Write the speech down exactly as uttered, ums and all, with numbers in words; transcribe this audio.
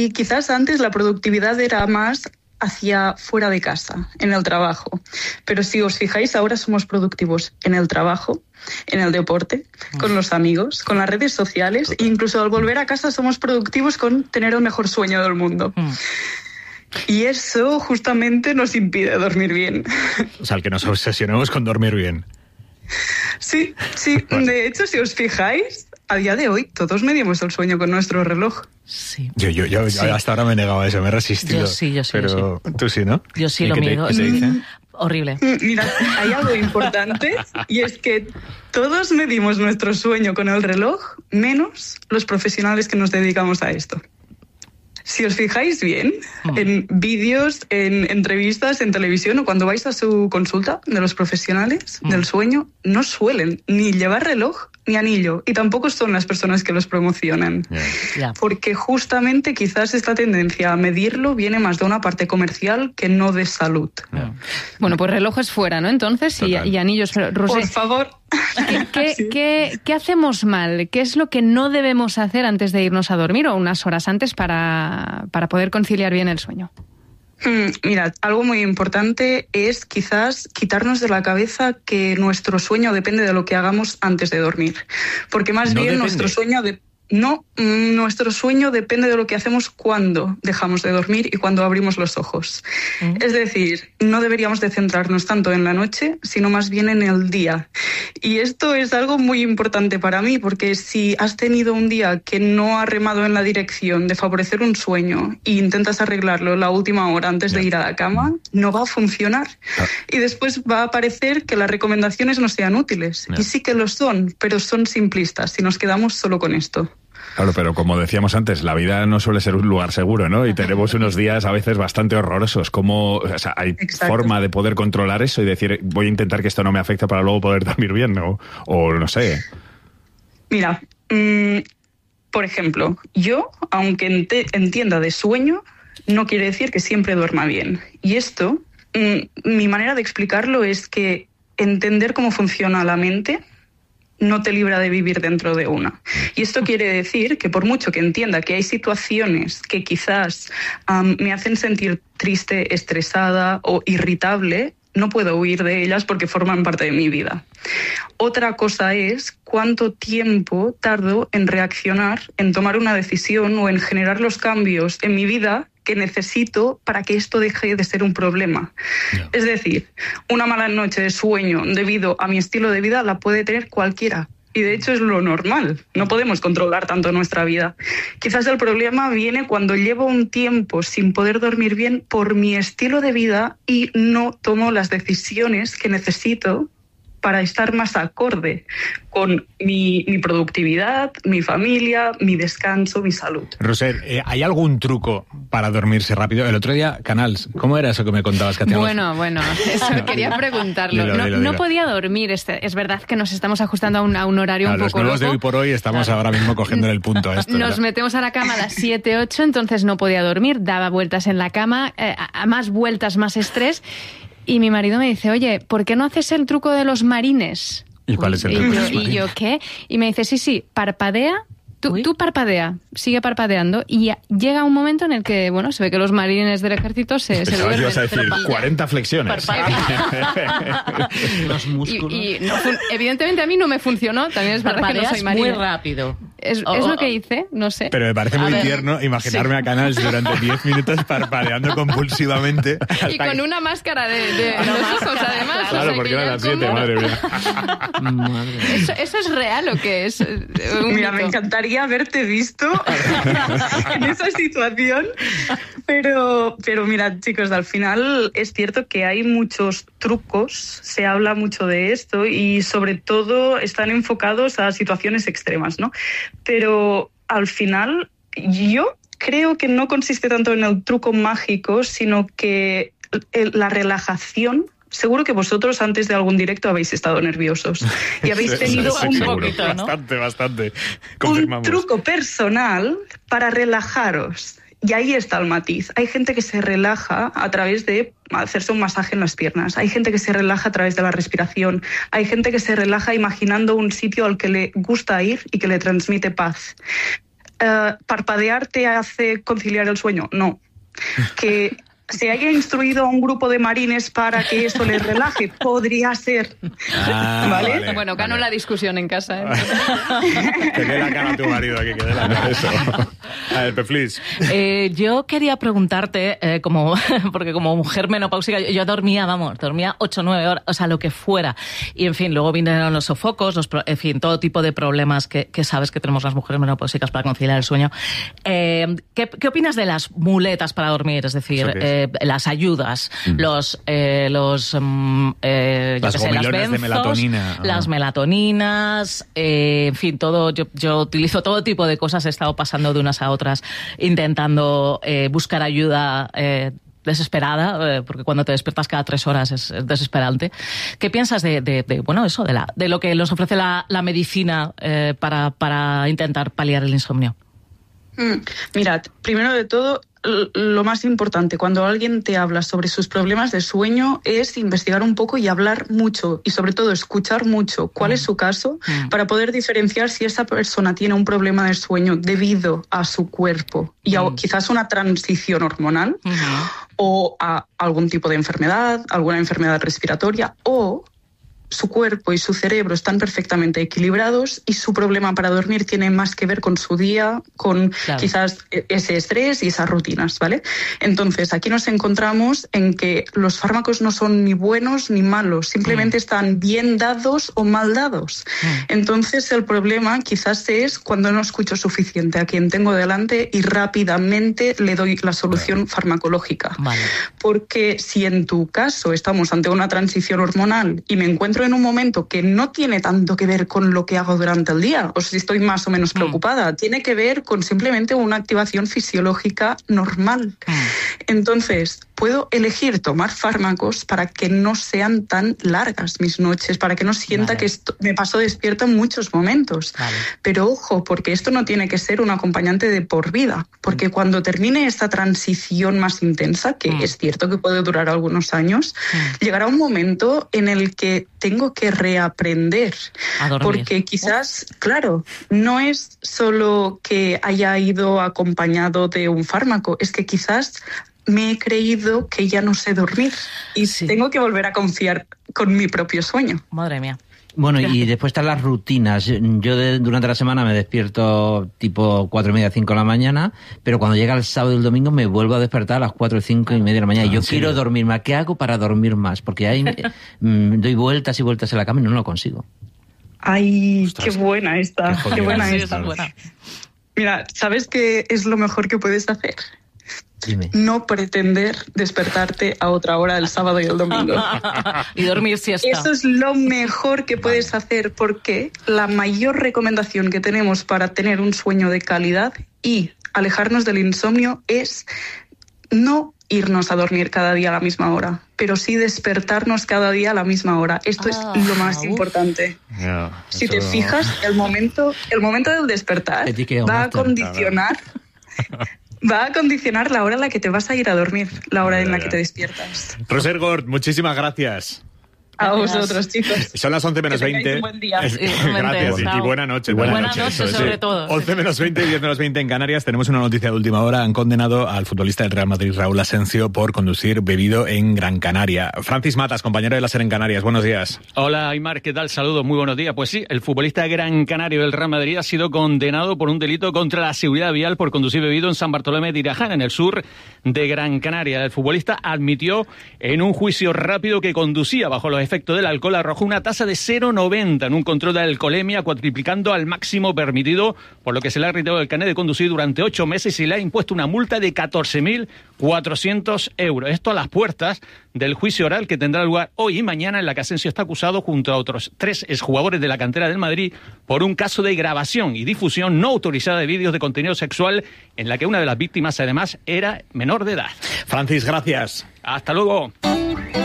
Y quizás antes la productividad era más hacia fuera de casa, en el trabajo. Pero si os fijáis, ahora somos productivos en el trabajo, en el deporte, con los amigos, con las redes sociales, e incluso al volver a casa somos productivos con tener el mejor sueño del mundo. Mm. Y eso justamente nos impide dormir bien. O sea, el que nos obsesionemos con dormir bien. Sí, sí. Vale. De hecho, si os fijáis, a día de hoy todos medimos el sueño con nuestro reloj. Sí. Yo, yo, yo, sí. yo hasta ahora me he negado a eso, me he resistido. Yo sí, yo sí. Pero yo sí. tú sí, ¿no? Yo sí lo mido. ¿Qué te dice? Horrible. Mira, hay algo importante y es que todos medimos nuestro sueño con el reloj, menos los profesionales que nos dedicamos a esto. Si os fijáis bien, mm. en vídeos, en entrevistas, en televisión o cuando vais a su consulta de los profesionales mm. del sueño, no suelen ni llevar reloj ni anillo, y tampoco son las personas que los promocionan. Yeah. Yeah. Porque justamente quizás esta tendencia a medirlo viene más de una parte comercial que no de salud. Yeah. Bueno, pues relojes fuera, ¿no? Entonces, y, y anillos. Pero, Rosé, por favor. ¿Qué, qué, sí. qué, ¿Qué hacemos mal? ¿Qué es lo que no debemos hacer antes de irnos a dormir o unas horas antes para, para poder conciliar bien el sueño? Mm, mira, algo muy importante es quizás quitarnos de la cabeza que nuestro sueño depende de lo que hagamos antes de dormir. Porque más no bien depende. nuestro sueño de... No, nuestro sueño depende de lo que hacemos cuando dejamos de dormir y cuando abrimos los ojos. Uh-huh. Es decir, no deberíamos de centrarnos tanto en la noche, sino más bien en el día. Y esto es algo muy importante para mí, porque si has tenido un día que no ha remado en la dirección de favorecer un sueño e intentas arreglarlo la última hora antes yeah. de ir a la cama, no va a funcionar. Ah. Y después va a parecer que las recomendaciones no sean útiles. Yeah. Y sí que lo son, pero son simplistas si nos quedamos solo con esto. Claro, pero como decíamos antes, la vida no suele ser un lugar seguro, ¿no? Y tenemos unos días a veces bastante horrorosos. ¿Cómo, o sea, hay Exacto. forma de poder controlar eso y decir, voy a intentar que esto no me afecte para luego poder dormir bien, ¿no? O no sé. Mira, mmm, por ejemplo, yo, aunque ent- entienda de sueño, no quiere decir que siempre duerma bien. Y esto, mmm, mi manera de explicarlo es que entender cómo funciona la mente no te libra de vivir dentro de una. Y esto quiere decir que por mucho que entienda que hay situaciones que quizás um, me hacen sentir triste, estresada o irritable, no puedo huir de ellas porque forman parte de mi vida. Otra cosa es cuánto tiempo tardo en reaccionar, en tomar una decisión o en generar los cambios en mi vida que necesito para que esto deje de ser un problema. Yeah. Es decir, una mala noche de sueño debido a mi estilo de vida la puede tener cualquiera. Y de hecho es lo normal. No podemos controlar tanto nuestra vida. Quizás el problema viene cuando llevo un tiempo sin poder dormir bien por mi estilo de vida y no tomo las decisiones que necesito para estar más acorde con mi, mi productividad, mi familia, mi descanso, mi salud. Roser, eh, ¿hay algún truco para dormirse rápido? El otro día, Canals, ¿cómo era eso que me contabas que hacías? Bueno, los... bueno, eso no, quería preguntarlo. Dilo, no, dilo, dilo. No podía dormir. Este, es verdad que nos estamos ajustando a un, a un horario a un los poco nuevos loco. De hoy por hoy estamos claro. ahora mismo cogiendo el punto a esto. Nos ¿verdad? metemos a la cama a las siete, ocho, entonces no podía dormir, daba vueltas en la cama, eh, a más vueltas, más estrés. Y mi marido me dice, oye, ¿por qué no haces el truco de los marines? ¿Y cuál es el truco y de yo, los marines? ¿Y yo qué? Y me dice, sí, sí, parpadea. Tú, tú parpadea, sigue parpadeando y llega un momento en el que, bueno, se ve que los marines del ejército se, se duermen. Ibas a decir cuarenta flexiones. Los músculos. Y, y no, evidentemente a mí no me funcionó, también es verdad que no soy marina. Muy rápido. Es, oh, es oh, lo que hice, no sé. Pero me parece muy a tierno ver, imaginarme sí. a Canals durante diez minutos parpadeando compulsivamente. Y con una máscara de, de los ojos, además. Claro, o sea, porque eran las siete, madre mía. Madre. Eso, ¿Eso es real o qué es? Un Mira, mito. Me encantaría haberte visto en esa situación, pero, pero mira, chicos, al final es cierto que hay muchos trucos, se habla mucho de esto y sobre todo están enfocados a situaciones extremas, ¿no? Pero al final yo creo que no consiste tanto en el truco mágico, sino que la relajación. Seguro que vosotros antes de algún directo habéis estado nerviosos y habéis tenido sí, sí, un seguro. poquito, ¿no? Bastante, bastante. Un truco personal para relajaros. Y ahí está el matiz. Hay gente que se relaja a través de hacerse un masaje en las piernas. Hay gente que se relaja a través de la respiración. Hay gente que se relaja imaginando un sitio al que le gusta ir y que le transmite paz. uh, parpadear te hace conciliar el sueño. No. Que se haya instruido a un grupo de marines para que eso les relaje, podría ser. Ah, ¿Vale? vale, Bueno, gano vale. la discusión en casa. ¿eh? Que dé la cara a tu marido aquí, que dé la cara a eso. A ver, Peflis. Eh, yo quería preguntarte, eh, como porque como mujer menopáusica, yo, yo dormía, vamos, dormía ocho o nueve horas, o sea, lo que fuera. Y, en fin, luego vinieron los sofocos, los, en fin, todo tipo de problemas que, que sabes que tenemos las mujeres menopáusicas para conciliar el sueño. Eh, ¿qué, ¿Qué opinas de las muletas para dormir? Es decir, ¿Eso qué es? eh, las ayudas, mm. los, eh, los mm, eh, yo Las qué sé, las gomilones de benzos, melatonina. Ah. las melatoninas, eh, en fin, todo. Yo, yo utilizo todo tipo de cosas, he estado pasando de unas a otras, intentando eh, buscar ayuda eh, desesperada, eh, porque cuando te despiertas cada tres horas es, es desesperante. ¿Qué piensas de, de, de bueno, eso, de, la, de lo que nos ofrece la, la medicina eh, para, para intentar paliar el insomnio? Mm, mirad, primero de todo, lo más importante cuando alguien te habla sobre sus problemas de sueño es investigar un poco y hablar mucho y sobre todo escuchar mucho cuál mm. es su caso mm. para poder diferenciar si esa persona tiene un problema de sueño debido a su cuerpo y a mm. quizás una transición hormonal mm. o a algún tipo de enfermedad, alguna enfermedad respiratoria, o su cuerpo y su cerebro están perfectamente equilibrados y su problema para dormir tiene más que ver con su día, con claro. quizás ese estrés y esas rutinas, ¿vale? Entonces, aquí nos encontramos en que los fármacos no son ni buenos ni malos, simplemente mm. están bien dados o mal dados. Mm. Entonces, el problema quizás es cuando no escucho suficiente a quien tengo delante y rápidamente le doy la solución vale. farmacológica. Vale. Porque si en tu caso estamos ante una transición hormonal y me encuentro en un momento que no tiene tanto que ver con lo que hago durante el día, o si estoy más o menos preocupada, mm. tiene que ver con simplemente una activación fisiológica normal. Mm. Entonces, puedo elegir tomar fármacos para que no sean tan largas mis noches, para que no sienta vale. que esto, me paso despierta en muchos momentos. Vale. Pero ojo, porque esto no tiene que ser un acompañante de por vida, porque mm. cuando termine esta transición más intensa, que mm. es cierto que puede durar algunos años, mm. llegará un momento en el que tengo que reaprender, porque quizás, Uf. claro, no es solo que haya ido acompañado de un fármaco, es que quizás me he creído que ya no sé dormir y sí. tengo que volver a confiar con mi propio sueño. Madre mía. Bueno, y después están las rutinas. Yo de, durante la semana me despierto tipo cuatro y media, cinco de la mañana, pero cuando llega el sábado y el domingo me vuelvo a despertar a las cuatro, cinco y media de la mañana. Ah, yo sí. quiero dormir más. ¿Qué hago para dormir más? Porque ahí mm, doy vueltas y vueltas en la cama y no lo consigo. Ay, Ostras, qué buena esta. Qué, qué buena sí, esta. Es buena. Mira, ¿sabes qué es lo mejor que puedes hacer? Dime. No pretender despertarte a otra hora el sábado y el domingo. Y dormir siesta. Eso es lo mejor que puedes hacer, porque la mayor recomendación que tenemos para tener un sueño de calidad y alejarnos del insomnio es no irnos a dormir cada día a la misma hora, pero sí despertarnos cada día a la misma hora. Esto ah, es lo más uf. importante. Yeah, si te fijas, el momento, el momento del despertar va a condicionar... Va a condicionar la hora en la que te vas a ir a dormir, la hora en la que te despiertas. Roser Gort, muchísimas gracias. A vosotros, chicos. Son las once menos veinte. Un buen día. Es, gracias y, y buena noche. Buena, buena noche, noche sobre sí. todo. once menos veinte y diez menos veinte en Canarias. Tenemos una noticia de última hora. Han condenado al futbolista del Real Madrid, Raúl Asensio, por conducir bebido en Gran Canaria. Francis Matas, compañero de la SER en Canarias. Buenos días. Hola, Aymar. ¿Qué tal? Saludos. Muy buenos días. Pues sí, el futbolista Gran Canario del Real Madrid ha sido condenado por un delito contra la seguridad vial por conducir bebido en San Bartolomé de Iraján, en el sur de Gran Canaria. El futbolista admitió en un juicio rápido que conducía bajo los efectos del alcohol, arrojó una tasa de cero coma noventa en un control de alcoholemia, cuatriplicando al máximo permitido, por lo que se le ha retirado el carnet de conducir durante ocho meses y le ha impuesto una multa de catorce mil cuatrocientos euros. Esto a las puertas del juicio oral que tendrá lugar hoy y mañana, en la que Asensio está acusado junto a otros tres exjugadores de la cantera del Madrid por un caso de grabación y difusión no autorizada de vídeos de contenido sexual en la que una de las víctimas además era menor de edad. Francis, gracias. Hasta luego.